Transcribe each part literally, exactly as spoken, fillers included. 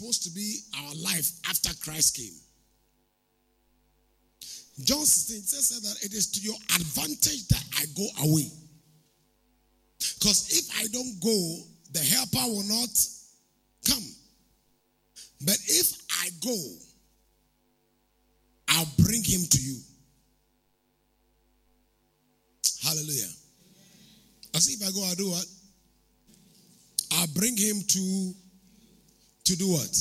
supposed to be our life after Christ came. John sixteen says that it is to your advantage that I go away. Because if I don't go, the helper will not come. But if I go, I'll bring him to you. Hallelujah. I see if I go, I'll do what? I'll bring him to, to do what?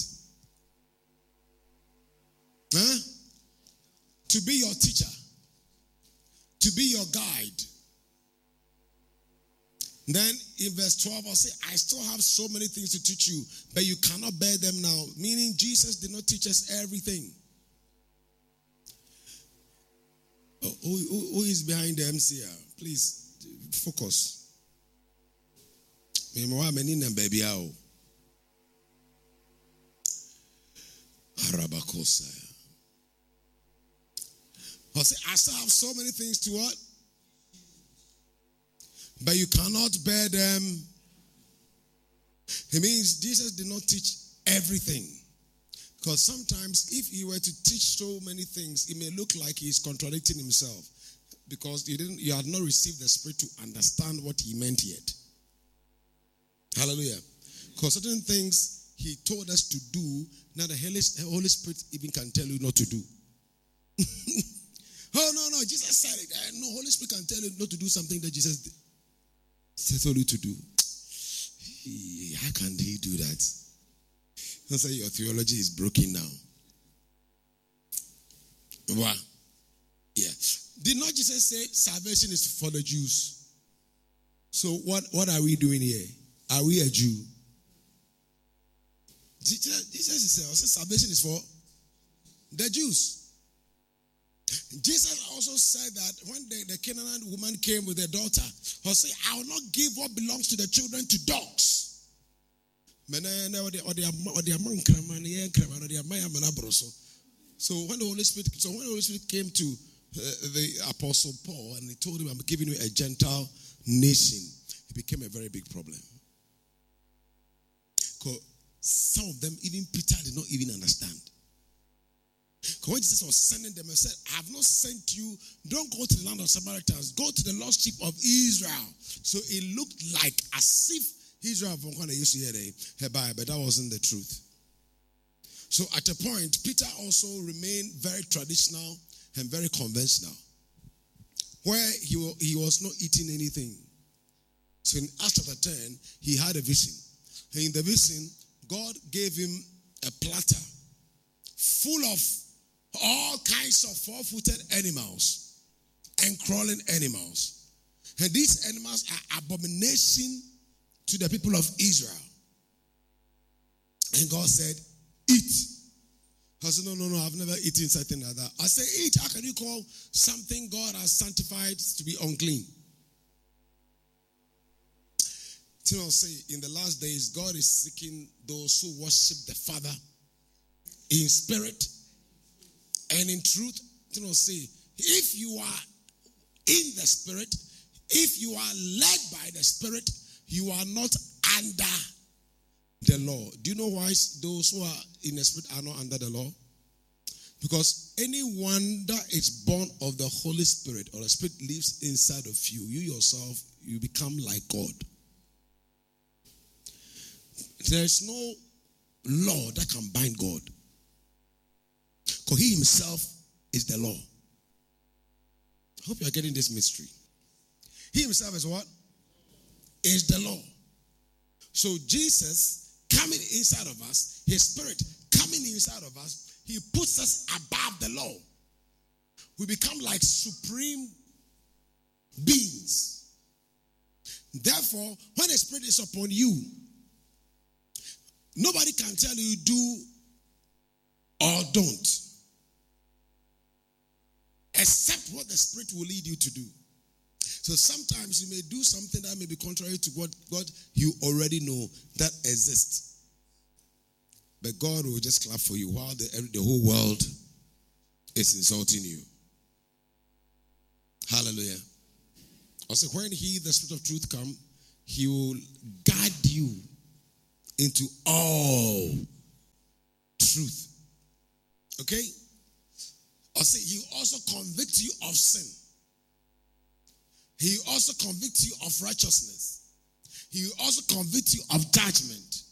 Huh? To be your teacher. To be your guide. Then in verse twelve, I'll say, I still have so many things to teach you, but you cannot bear them now. Meaning Jesus did not teach us everything. Oh, who, who, who is behind the M C R? Please, focus. I'll say, I still have so many things to what? But you cannot bear them. It means Jesus did not teach everything. Because sometimes if he were to teach so many things, it may look like he's contradicting himself. Because you didn't, you had not received the Spirit to understand what he meant yet. Hallelujah. Because certain things he told us to do, now the Holy Spirit even can tell you not to do. Oh, no, no, Jesus said it. Uh, no, Holy Spirit can tell you not to do something that Jesus did. Told you to do. He, how can he do that? That's why your theology is broken now. Wow. Yeah. Did not Jesus say salvation is for the Jews? So what, what are we doing here? Are we a Jew? Jesus, Jesus said salvation is for the Jews. Jesus also said that when the, the Canaanite woman came with her daughter, he said, I will not give what belongs to the children to dogs. So when the Holy Spirit, so when the Holy Spirit came to uh, the Apostle Paul and he told him, I'm giving you a Gentile nation, it became a very big problem. Because some of them, even Peter did not even understand. Because when Jesus was sending them, he said, I have not sent you, don't go to the land of Samaritans, go to the lost sheep of Israel. So it looked like as if Israel from when they used to hear the Bible, but that wasn't the truth. So at a point, Peter also remained very traditional and very conventional, where he, he was not eating anything. So in Acts chapter ten, he had a vision. And in the vision, God gave him a platter full of all kinds of four-footed animals and crawling animals. And these animals are abomination to the people of Israel. And God said, eat. I said, no, no, no, I've never eaten something like that. I said, eat. How can you call something God has sanctified to be unclean? You know, say, in the last days, God is seeking those who worship the Father in spirit and in truth. You know, say, if you are in the Spirit, if you are led by the Spirit, you are not under the law. Do you know why those who are in the Spirit are not under the law? Because anyone that is born of the Holy Spirit or the Spirit lives inside of you, you yourself, you become like God. There is no law that can bind God. Because he himself is the law. I hope you are getting this mystery. He himself is what? Is the law. So Jesus coming inside of us, his Spirit coming inside of us, he puts us above the law. We become like supreme beings. Therefore, when the Spirit is upon you, nobody can tell you do or don't, except what the Spirit will lead you to do. So sometimes you may do something that may be contrary to what God you already know that exists. But God will just clap for you while the, the whole world is insulting you. Hallelujah. Also, when he, the Spirit of truth, come, he will guide you into all truth. Okay? Or say, he will also convict you of sin. He will also convict you of righteousness. He will also convict you of judgment.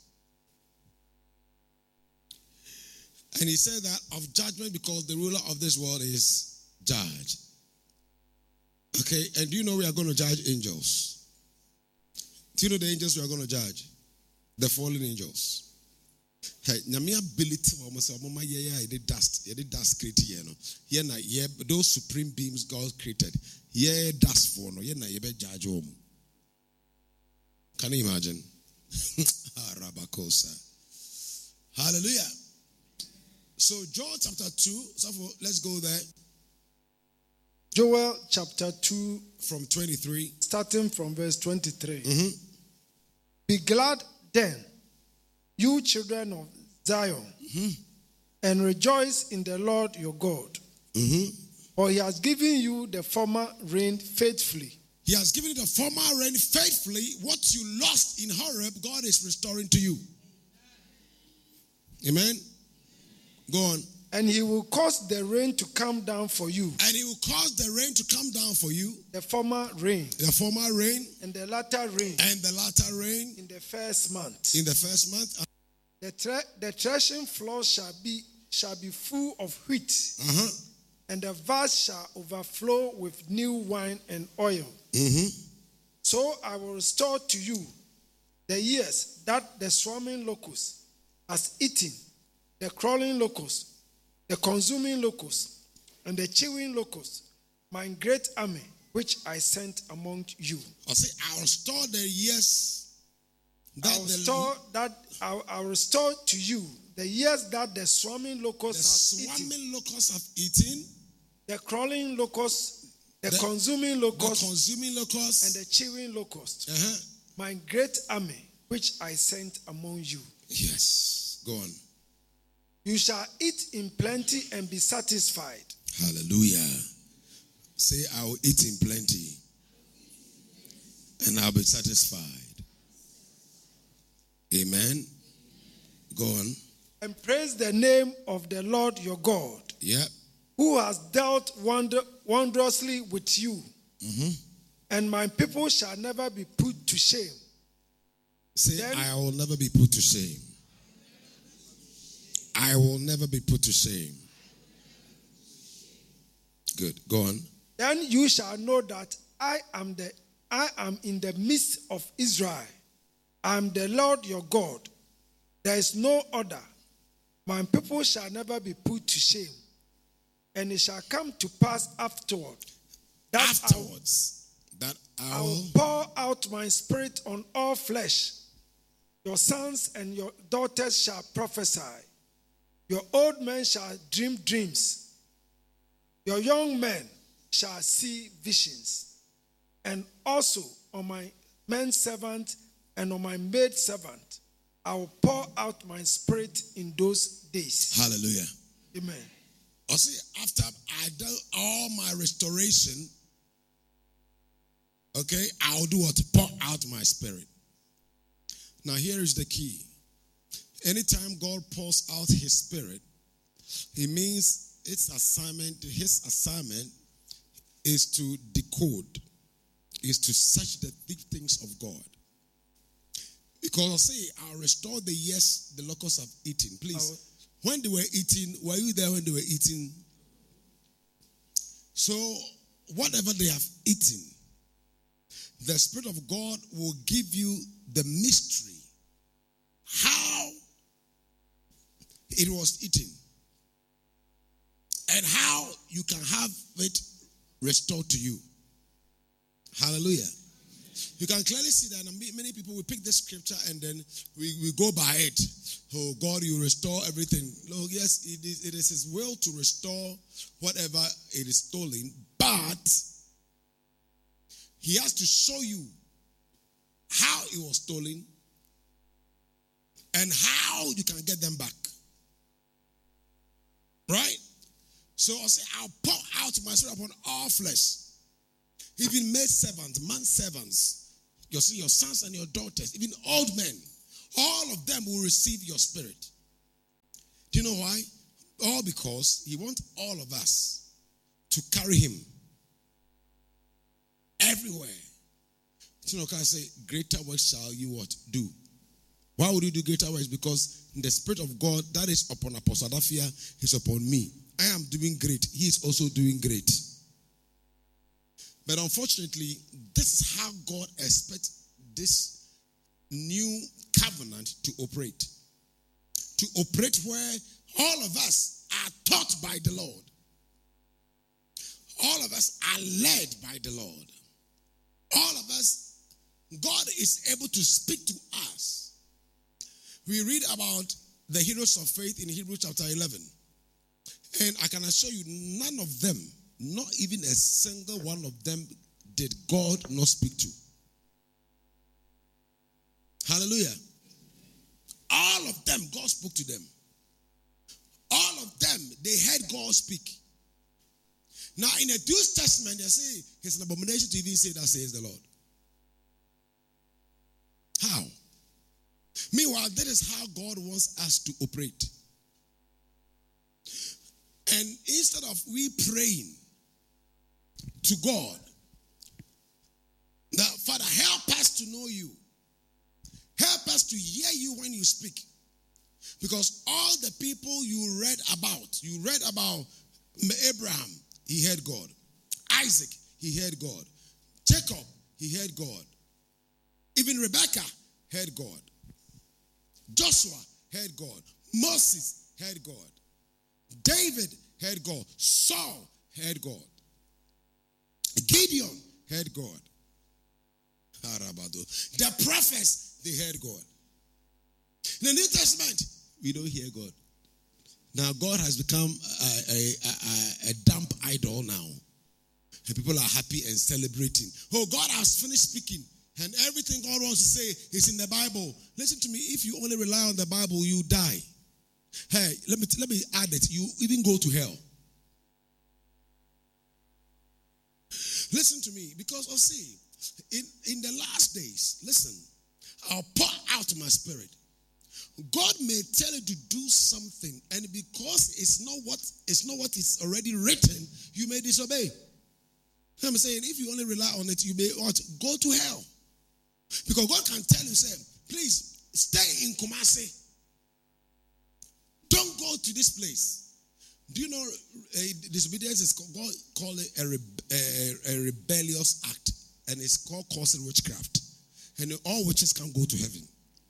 And he said that of judgment because the ruler of this world is judged. Okay, and do you know we are going to judge angels? Do you know the angels we are going to judge? The fallen angels. Hey, nyame ability we say mama yeah yeah the dust, yeah the dust created here no. Here na yeah those supreme beings God created. Yeah dust for no, yeah na yeah be judge them. Can you imagine? Hallelujah. So Joel chapter two, so let's go there. Joel chapter two from twenty-three. Starting from verse twenty-three. Mm-hmm. Be glad then, you children of Zion, mm-hmm. and rejoice in the Lord your God. Mm-hmm. For he has given you the former rain faithfully. He has given you the former rain faithfully. What you lost in Horeb, God is restoring to you. Amen. Go on. And he will cause the rain to come down for you. And he will cause the rain to come down for you. The former rain. The former rain. And the latter rain. And the latter rain. In the first month. In the first month. The, tre- the threshing floor shall be shall be full of wheat. Uh-huh. And the vats shall overflow with new wine and oil. Mm-hmm. So I will restore to you the years that the swarming locust has eaten, the crawling locust, the consuming locust, and the chewing locust, my great army, which I sent among you. I'll say, I'll restore the years that I'll the restore that I'll, I'll restore to you the years that the swarming locust has the swarming eaten, locusts have eaten, the crawling locust, the, the consuming locust, the consuming locust, and the chewing locust, uh-huh. my great army, which I sent among you. Yes, go on. You shall eat in plenty and be satisfied. Hallelujah. Say, I will eat in plenty and I'll be satisfied. Amen. Go on. And praise the name of the Lord your God. Yeah. Who has dealt wonder, wondrously with you. Mm-hmm. And my people shall never be put to shame. Say, then, I will never be put to shame. I will never be put to shame. Good. Go on. Then you shall know that I am the I am in the midst of Israel. I am the Lord your God. There is no other. My people shall never be put to shame. And it shall come to pass afterward. That Afterwards, I will, that I will, I will pour out my spirit on all flesh. Your sons and your daughters shall prophesy. Your old men shall dream dreams. Your young men shall see visions. And also on my man servant and on my maid servant, I will pour out my spirit in those days. Hallelujah. Amen. I see, after I do all my restoration, okay, I'll do what? Pour out my spirit. Now here is the key. Anytime God pours out his spirit, it means its assignment, his assignment is to decode, is to search the deep things of God. Because I say, I'll restore the years the locusts have eaten. Please, when they were eating, were you there when they were eating? So, whatever they have eaten, the Spirit of God will give you the mystery. How it was eaten. And how you can have it restored to you. Hallelujah. You can clearly see that many people will pick this scripture and then we, we go by it. Oh, God, you restore everything. Oh, yes, it is, it is his will to restore whatever it is stolen. But he has to show you how it was stolen and how you can get them back. Right? So I'll say, I'll pour out my spirit upon all flesh. Even maid servants, man servants, you see your sons and your daughters, even old men, all of them will receive your spirit. Do you know why? All because he wants all of us to carry him everywhere. You know, can I say, greater works shall you what? Do. Why would you do greater works? Because the Spirit of God that is upon Apostle Adafia is upon me. I am doing great. He is also doing great. But unfortunately, this is how God expects this new covenant to operate. To operate where all of us are taught by the Lord. All of us are led by the Lord. All of us, God is able to speak to us. We read about the heroes of faith in Hebrews chapter eleven. And I can assure you, none of them, not even a single one of them, did God not speak to. Hallelujah. All of them, God spoke to them. All of them, they heard God speak. Now, in the New Testament, they say it's an abomination to even say that says the Lord. How? Meanwhile, that is how God wants us to operate. And instead of we praying to God, that Father, help us to know you. Help us to hear you when you speak. Because all the people you read about, you read about Abraham, he heard God. Isaac, he heard God. Jacob, he heard God. Even Rebecca heard God. Joshua heard God. Moses heard God. David heard God. Saul heard God. Gideon heard God. The prophets, they heard God. In the New Testament, we don't hear God. Now, God has become a, a, a, a dumb idol now. And people are happy and celebrating. Oh, God has finished speaking. And everything God wants to say is in the Bible. Listen to me. If you only rely on the Bible, you die. Hey, let me, let me add it. You even go to hell. Listen to me. Because, oh, see, in, in the last days, listen, I'll pour out my spirit. God may tell you to do something, and because it's not what it's not what is already written, you may disobey. I'm saying, if you only rely on it, you may what, go to hell. Because God can tell you, say, please stay in Kumasi. Don't go to this place. Do you know uh, disobedience is called, God call it a, a, a rebellious act, and it's called causing witchcraft. And all witches can go to heaven.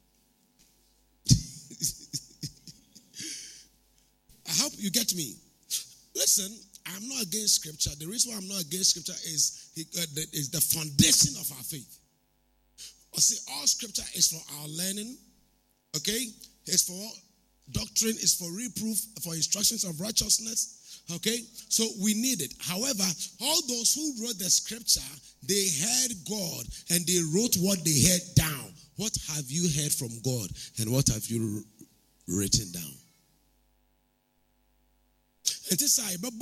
I hope you get me. Listen, I'm not against scripture. The reason why I'm not against scripture is, uh, the, is the foundation of our faith. I see, all scripture is for our learning, okay? It's for doctrine, it's for reproof, for instructions of righteousness, okay? So we need it. However, all those who wrote the scripture, they heard God and they wrote what they heard down. What have you heard from God and what have you written down? It is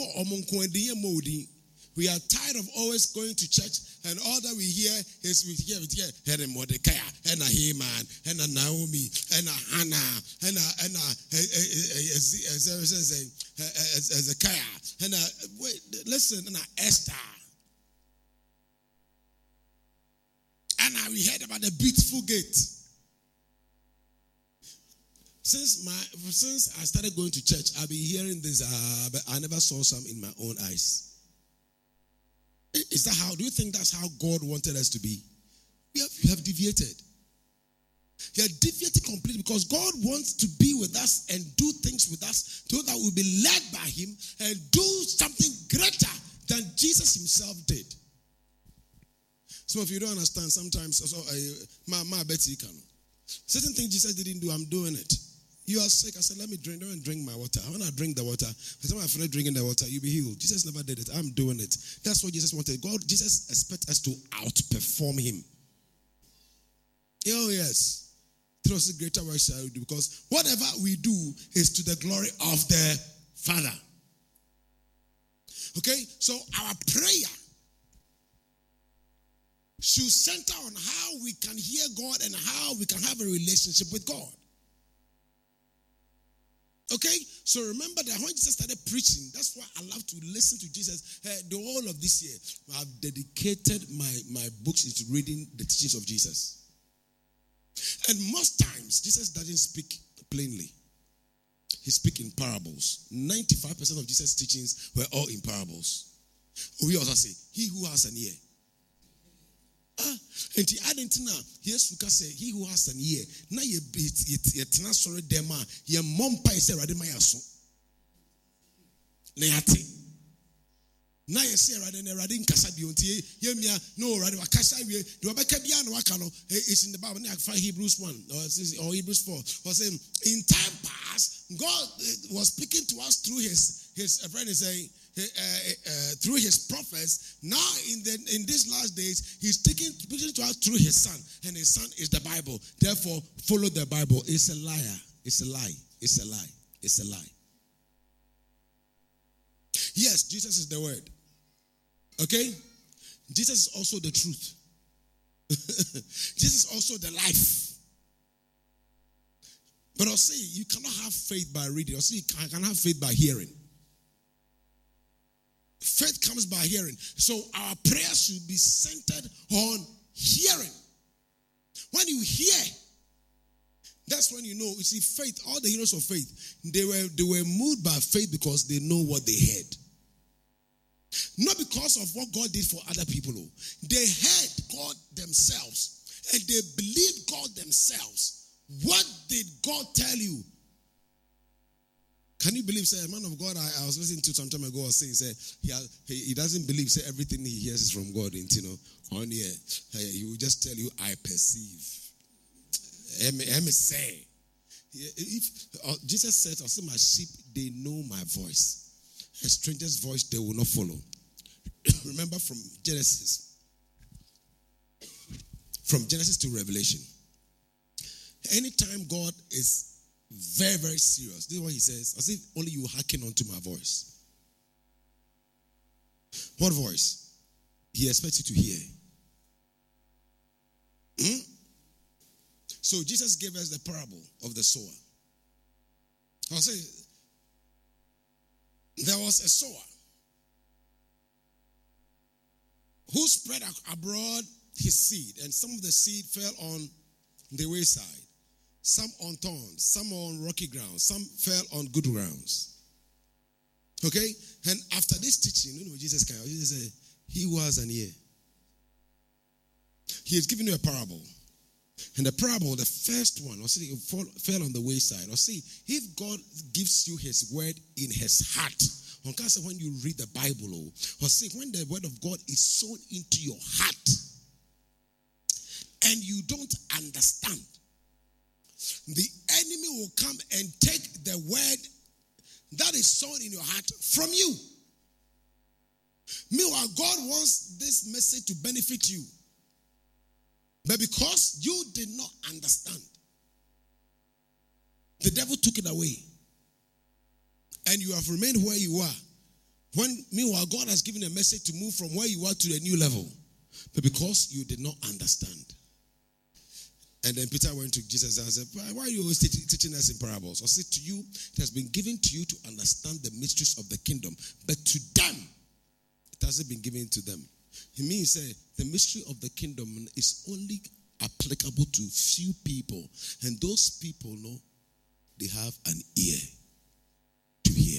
we are tired of always going to church, and all that we hear is we hear it here, and a Mordecai, and a Haman, and a Naomi, and a Hannah, and a and a Hezekiah, and a wait, listen, and a Esther, and now we heard about the beautiful gate. Since my since I started going to church, I've been hearing this, uh, but I never saw some in my own eyes. Is that how? Do you think that's how God wanted us to be? We have, we have deviated. You have deviated completely because God wants to be with us and do things with us so that we'll be led by Him and do something greater than Jesus Himself did. So if you don't understand, sometimes also, uh, my my Betty can. Certain things Jesus didn't do, I'm doing it. You are sick. I said, let me drink. Don't drink my water. When I drink the water, I said, when I finish drinking the water, you'll be healed. Jesus never did it. I'm doing it. That's what Jesus wanted. God, Jesus expects us to outperform Him. Oh, yes. Trust the greater works shall we do, because whatever we do is to the glory of the Father. Okay? So our prayer should center on how we can hear God and how we can have a relationship with God. Okay? So remember that when Jesus started preaching, that's why I love to listen to Jesus. Hey, the whole of this year, I've dedicated my, my books into reading the teachings of Jesus. And most times, Jesus doesn't speak plainly. He speaks in parables. ninety-five percent of Jesus' teachings were all in parables. We also say, he who has an ear. Ah, and the adding to now, yes, we can say, he who has an ear. Now you beat it, it's not sorry, dema. Your mom pie say, Radimaya so. Neati. Now you say, Radin, Radin Casabiunti, Yemia, no, Radin Casabi, the Wabakabian Wakano, it's in the Bible, five Hebrews one or Hebrews four. Was saying, in time past, God was speaking to us through his, his friend is saying, Uh, uh, through his prophets. Now in the in these last days, he's taking speaking to us through his son, and his son is the Bible. Therefore, follow the Bible. It's a liar. It's a lie. It's a lie. It's a lie. Yes, Jesus is the word. Okay? Jesus is also the truth. Jesus is also the life. But I'll say you cannot have faith by reading. I'll say you can have faith by hearing. Faith comes by hearing. So our prayers should be centered on hearing. When you hear, that's when you know. You see, faith, all the heroes of faith, they were, they were moved by faith because they know what they heard. Not because of what God did for other people. They heard God themselves and they believed God themselves. What did God tell you? Can you believe, say, a man of God, I, I was listening to some time ago, was saying, say, he, he, he doesn't believe, say, everything he hears is from God, and, you know, on here, he will just tell you, I perceive. Let me say. If, uh, Jesus said, I say, my sheep, they know my voice. A stranger's voice, they will not follow. Remember from Genesis, from Genesis to Revelation, anytime God is very, very serious. This is what he says. As if only you hearken unto my voice. What voice? He expects you to hear. Hmm? So Jesus gave us the parable of the sower. I'll say, there was a sower who spread abroad his seed, and some of the seed fell on the wayside. Some on thorns, some on rocky ground, some fell on good grounds. Okay? And after this teaching, you know, Jesus came, Jesus said, he who has an ear. He has given you a parable. And the parable, the first one, or see, it fell on the wayside. Or see, if God gives you his word in his heart, when you read the Bible, or see, when the word of God is sown into your heart, and you don't understand, the enemy will come and take the word that is sown in your heart from you. Meanwhile, God wants this message to benefit you. But because you did not understand, the devil took it away. And you have remained where you are. When, meanwhile, God has given a message to move from where you are to a new level. But because you did not understand. And then Peter went to Jesus and said, why are you always teaching us in parables? I said to you, it has been given to you to understand the mysteries of the kingdom. But to them, it hasn't been given to them. He means uh, the mystery of the kingdom is only applicable to few people. And those people know they have an ear to hear.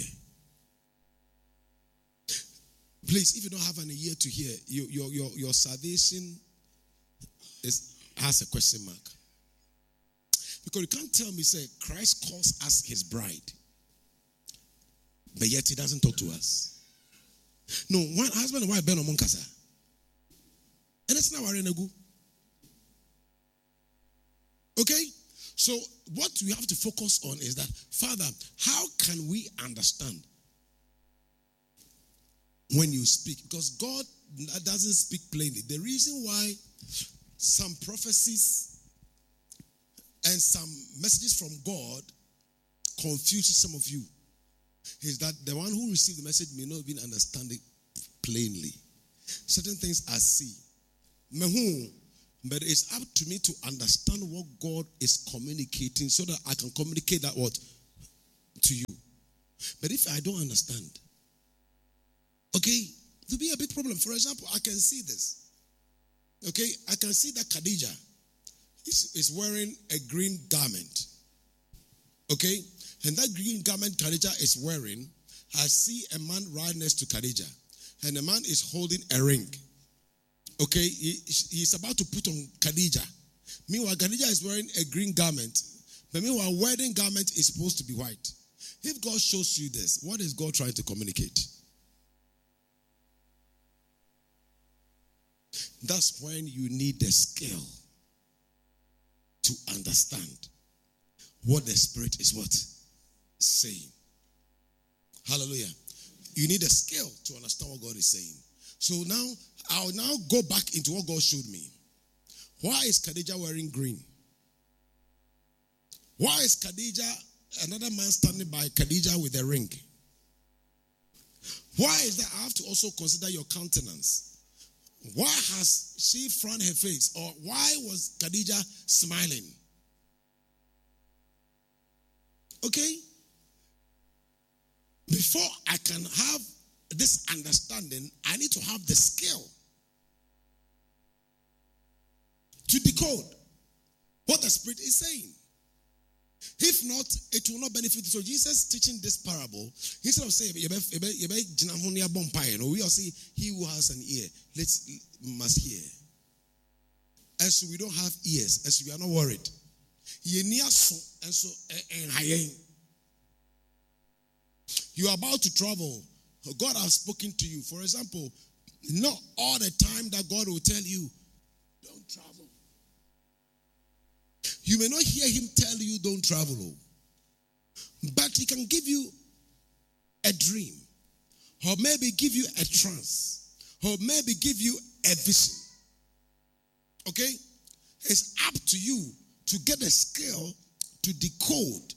Please, if you don't have an ear to hear, your, your, your, your salvation is, has a question mark. Because you can't tell me, say, Christ calls us his bride, but yet he doesn't talk to us. No, one husband and wife ben among kasa. And it's not worrying go. Okay? So what we have to focus on is that, Father, how can we understand when you speak? Because God doesn't speak plainly. The reason why some prophecies and some messages from God confuses some of you is that the one who received the message may not even understand it plainly. Certain things I see. But it's up to me to understand what God is communicating so that I can communicate that what? to you. But if I don't understand, okay, it will be a big problem. For example, I can see this. Okay, I can see that Khadijah is, is wearing a green garment. Okay, and that green garment Khadijah is wearing, I see a man right next to Khadijah, and the man is holding a ring. Okay, he, he's about to put on Khadijah. Meanwhile, Khadijah is wearing a green garment, but meanwhile, wedding garment is supposed to be white. If God shows you this, what is God trying to communicate? That's when you need the skill to understand what the Spirit is what? Saying. Hallelujah. You need a skill to understand what God is saying. So now, I'll now go back into what God showed me. Why is Khadijah wearing green? Why is Khadijah, another man standing by Khadijah with a ring? Why is that? I have to also consider your countenance. Why has she frowned her face? Or why was Khadijah smiling? Okay? Before I can have this understanding, I need to have the skill to decode what the Spirit is saying. If not, it will not benefit. So Jesus teaching this parable, instead of saying, we all say, he who has an ear, let's must hear. And so we don't have ears, and so we are not worried. And so you are about to travel. God has spoken to you. For example, not all the time that God will tell you, don't travel. You may not hear him tell you don't travel, but he can give you a dream, or maybe give you a trance, or maybe give you a vision. Okay? It's up to you to get a skill to decode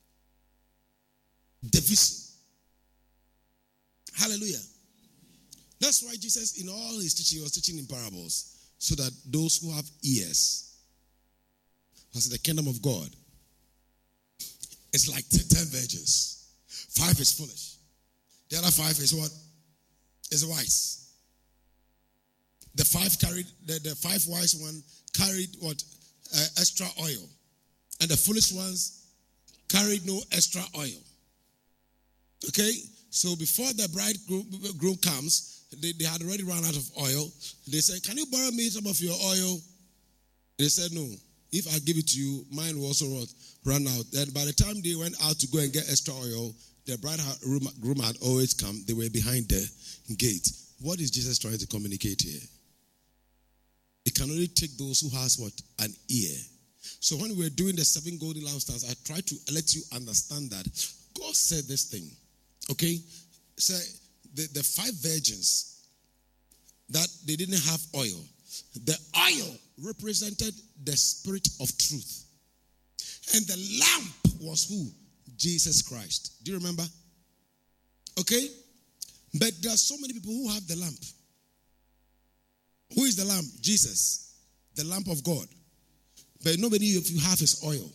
the vision. Hallelujah. That's why Jesus, in all his teaching, he was teaching in parables, so that those who have ears, as the kingdom of God, it's like ten virgins. Five is foolish. The other five is what? Is wise. The five carried, the, the five wise one carried what? Uh, extra oil. And the foolish ones carried no extra oil. Okay? So before the bridegroom comes, they, they had already run out of oil. They said, can you borrow me some of your oil? They said, no. If I give it to you, mine will also run out. Then by the time they went out to go and get extra oil, the bridegroom had always come. They were behind the gate. What is Jesus trying to communicate here? It can only take those who has what? An ear. So when we were doing the seven golden lampstands, I tried to let you understand that God said this thing. Okay? So the, the five virgins that they didn't have oil. The oil represented the Spirit of truth. And the lamp was who? Jesus Christ. Do you remember? Okay? But there are so many people who have the lamp. Who is the lamp? Jesus. The lamp of God. But nobody of you have his oil.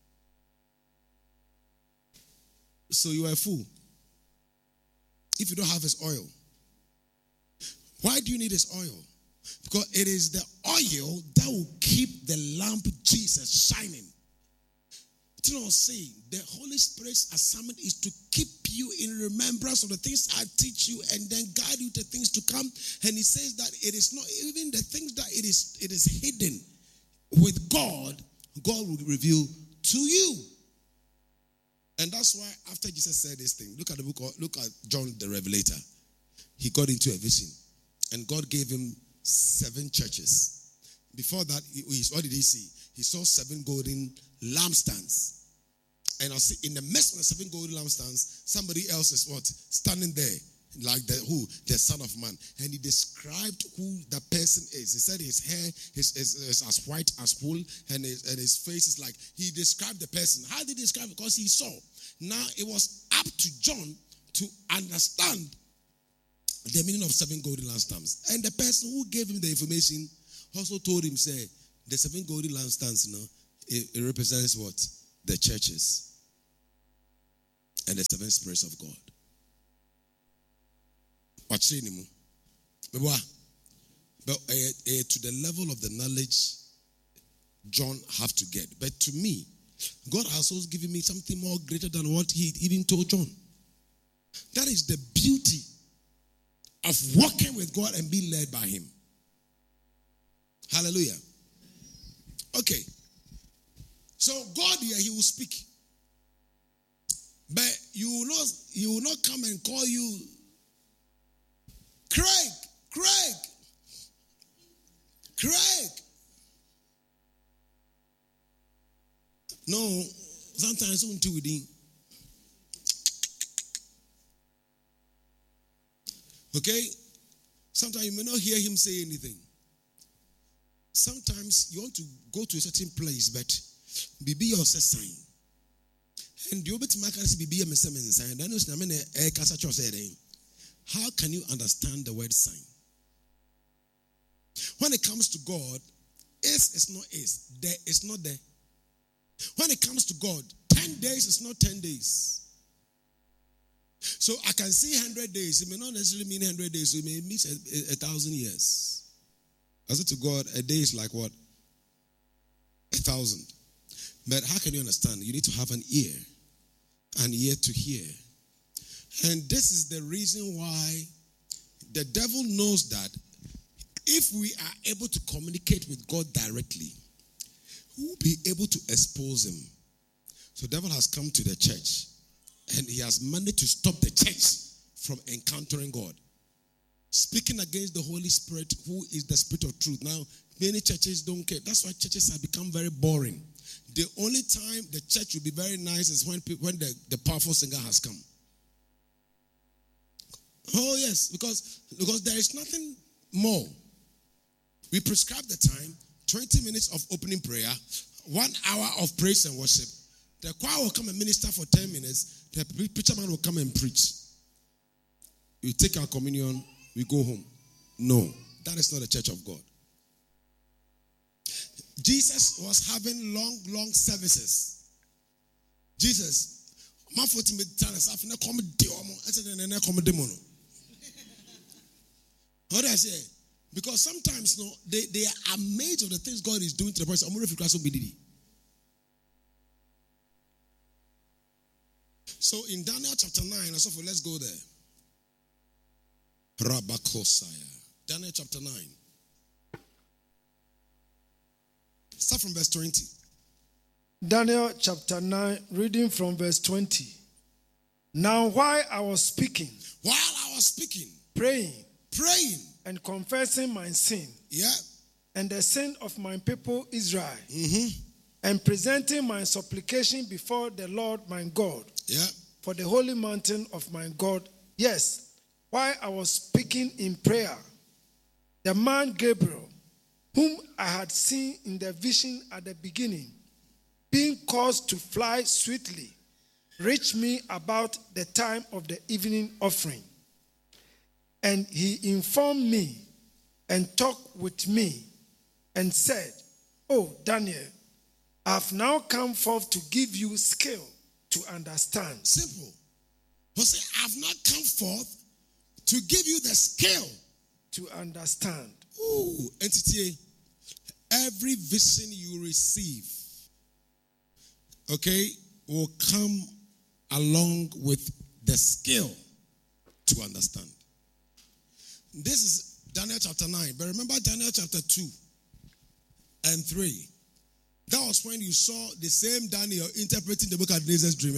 So you are a fool. If you don't have his oil. Why do you need his oil? Because it is the oil that will keep the lamp Jesus shining. Do you know what I'm saying? The Holy Spirit's assignment is to keep you in remembrance of the things I teach you and then guide you to things to come. And he says that it is not even the things that it is it is hidden with God, God will reveal to you. And that's why after Jesus said this thing, look at the book of, look at John the Revelator. He got into a vision and God gave him seven churches. Before that, he, what did he see? He saw seven golden lampstands. And I see in the midst of the seven golden lampstands, somebody else is what? Standing there. Like the who? The Son of Man. And he described who the person is. He said his hair is, is, is as white as wool, and his, and his face is like, he described the person. How did he describe it? Because he saw. Now it was up to John to understand the meaning of seven golden lampstands. And the person who gave him the information also told him, say, the seven golden lampstands, you know, it, it represents what? The churches. and the seven spirits of God. What's your name? But uh, uh, to the level of the knowledge John have to get. But to me, God has also given me something more greater than what he even told John. That is the beauty of walking with God and being led by him. Hallelujah. Okay. So God here, he will speak. But you will not, he will not come and call you Craig, Craig, Craig. No, sometimes I do with him. Okay? Sometimes you may not hear him say anything. Sometimes you want to go to a certain place, but Bibi your sign. And the obit makers Bibi a sign. Then you say, how can you understand the word sign? When it comes to God, is is not is. There is not there. When it comes to God, ten days is not ten days. So I can see one hundred days. It may not necessarily mean one hundred days. So it may mean a, a, a thousand years. As it to God, a day is like what? A thousand. But how can you understand? You need to have an ear. An ear to hear. And this is the reason why the devil knows that if we are able to communicate with God directly, we'll be able to expose him. So the devil has come to the church and he has managed to stop the church from encountering God. Speaking against the Holy Spirit, who is the Spirit of truth. Now, many churches don't care. That's why churches have become very boring. The only time the church will be very nice is when, when the, the powerful singer has come. Oh, yes, because, because there is nothing more. We prescribe the time, twenty minutes of opening prayer, one hour of praise and worship. The choir will come and minister for ten minutes. The preacher man will come and preach. We take our communion, we go home. No, that is not the church of God. Jesus was having long, long services. Jesus, my foot me tell us, I've never come I said, never come How do I say? Because sometimes no, they, they are amazed of the things God is doing to the person. So in Daniel chapter nine, so for, let's go there. Rabakosaya. Daniel chapter nine. Start from verse twenty. Daniel chapter nine, reading from verse twenty. Now while I was speaking, while I was speaking, praying, praying, and confessing my sin, yeah, and the sin of my people Israel, mm-hmm. and presenting my supplication before the Lord my God, yeah, for the holy mountain of my God. Yes, while I was speaking in prayer, the man Gabriel, whom I had seen in the vision at the beginning, being caused to fly swiftly, reached me about the time of the evening offering. And he informed me and talked with me and said, "Oh, Daniel, I have now come forth to give you skill to understand." Simple. He said, I have not come forth to give you the skill to understand. Ooh, entity. Every vision you receive, okay, will come along with the skill to understand. This is Daniel chapter nine. But remember Daniel chapter two and three. That was when you saw the same Daniel interpreting the Nebuchadnezzar's dream.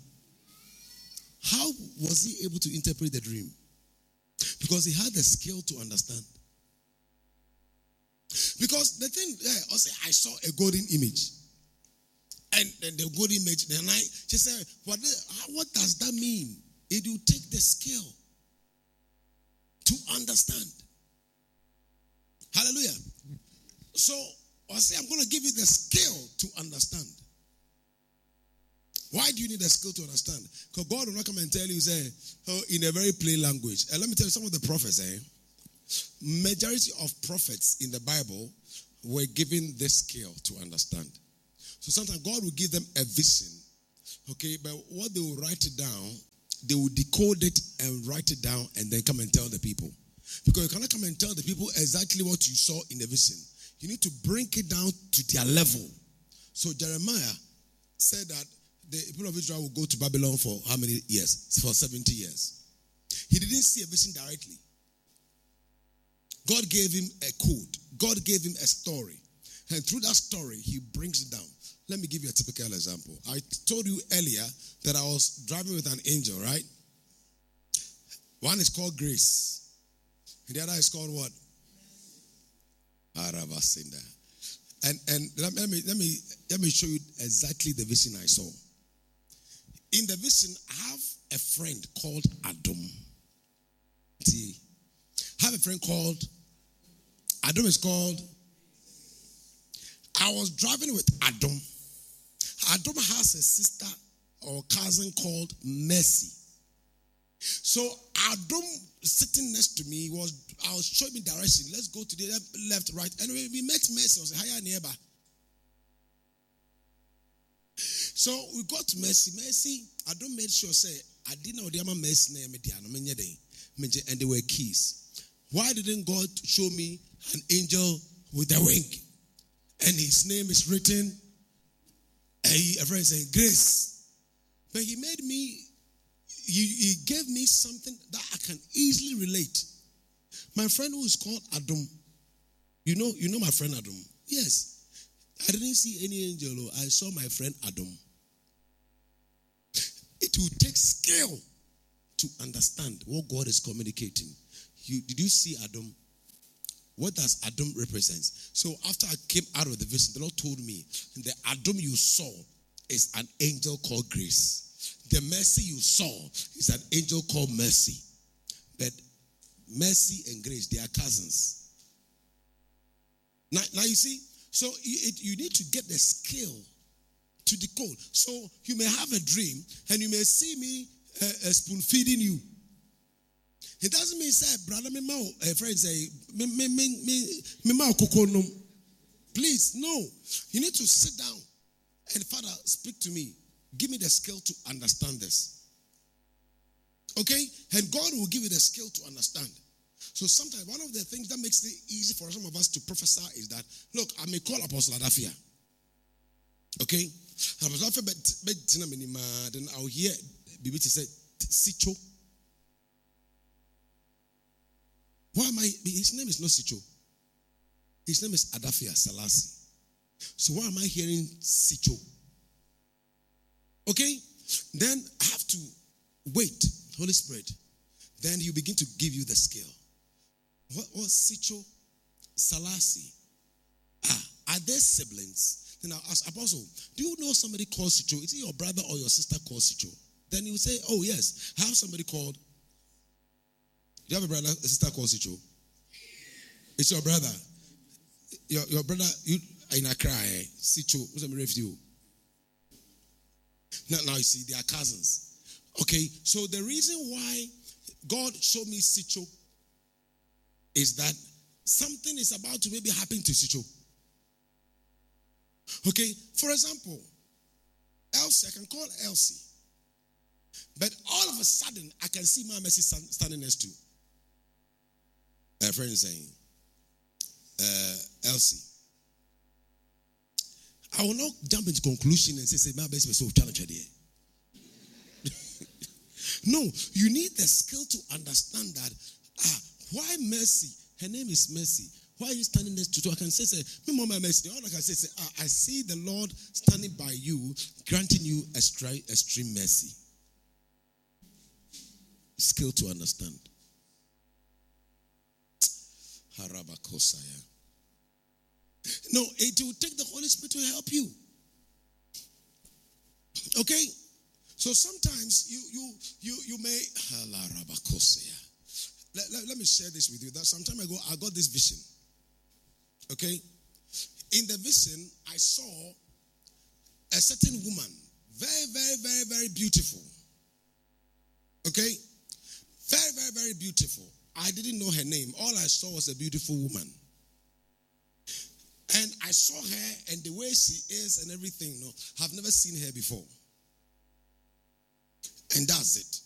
How was he able to interpret the dream? Because he had the skill to understand. Because the thing there, I say I saw a golden image. And then the golden image, then I she said, what, what does that mean? It will take the skill to understand. Hallelujah. So I say I'm going to give you the skill to understand. Why do you need a skill to understand? Because God will not come and tell you, say, oh, in a very plain language. And let me tell you some of the prophets, eh? Majority of prophets in the Bible were given this skill to understand. So sometimes God will give them a vision Okay, but what they will write it down, they will decode it and write it down and then come and tell the people. Because you cannot come and tell the people exactly what you saw in the vision. You need to bring it down to their level. So Jeremiah said that the people of Israel will go to Babylon for how many years? For seventy years. He didn't see a vision directly. God gave him a code. God gave him a story. And through that story, he brings it down. Let me give you a typical example. I told you earlier that I was driving with an angel, right? One is called Grace. And the other is called what? Aravasinda. And and let me let me let me show you exactly the vision I saw. In the vision, I have a friend called Adam. See, I have a friend called Adam is called. I was driving with Adam. Adam has a sister or cousin called Mercy. So Adam sitting next to me was I was showing me direction. Let's go to the left, left right. Anyway, we met Mercy. I was higher neighbor. So we got to Mercy. Mercy, Adam made sure say I didn't know the Mercy name and they were keys. Why didn't God show me an angel with a wing? And his name is written, a friend saying, Grace. But he made me, he, he gave me something that I can easily relate. My friend who is called Adam, you know, you know my friend Adam? Yes. I didn't see any angel. I saw my friend Adam. It will take skill to understand what God is communicating. You, did you see Adam? What does Adam represent? So after I came out of the vision, the Lord told me, the Adam you saw is an angel called Grace. The Mercy you saw is an angel called Mercy. But Mercy and Grace, they are cousins. Now, now you see, so it, you need to get the skill to decode. So you may have a dream and you may see me uh, uh, spoon feeding you. It doesn't mean say, brother, me ma, a friend say, me me me me me ma kokono. Please, no. You need to sit down and Father, speak to me. Give me the skill to understand this. Okay? And God will give you the skill to understand. So sometimes one of the things that makes it easy for some of us to prophesy is that, look, I may call Apostle Adafia. Okay? Apostle Adafia, then I'll hear Bibi say, Sicho. Why am I? His name is not Sicho. His name is Adafia Salasi. So why am I hearing Sicho? Okay? Then I have to wait, Holy Spirit. Then you begin to give you the skill. What was Sicho Salasi? Ah, are they siblings? Then I'll ask, Apostle, do you know somebody called Sicho? Is it your brother or your sister called Sicho? Then you say, oh yes, I have somebody called. Do you have a brother, a sister called Sicho? It's your brother. Your, your brother, you in Accra, eh? Sicho, who's a you? Now, now you see, they are cousins. Okay, so the reason why God showed me Sicho is that something is about to maybe happen to Sicho. Okay, for example, Elsie, I can call Elsie. But all of a sudden, I can see my Mercy standing next to a friend saying, uh, Elsie. I will not jump into conclusion and say, say my best person challenge her there. No, you need the skill to understand that, ah, why Mercy? Her name is Mercy. Why are you standing next to her? I can say, say, me mama Mercy. All I can say, say, ah, I see the Lord standing by you, granting you extreme, extreme mercy. Skill to understand. Harabakosaya. No, it will take the Holy Spirit to help you. Okay? So sometimes you you you you may let, let, let me share this with you. That some time ago I got this vision. Okay? In the vision, I saw a certain woman, very, very, very, very beautiful. Okay? Very, very, very beautiful. I didn't know her name. All I saw was a beautiful woman. And I saw her and the way she is and everything. No, I've never seen her before. And that's it.